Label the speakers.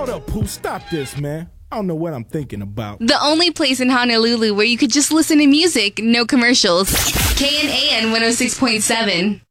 Speaker 1: Hold up, Pooh, stop this, man. I don't know what I'm thinking about.
Speaker 2: The only place in Honolulu where you could just listen to music, no commercials. KNAN 106.7.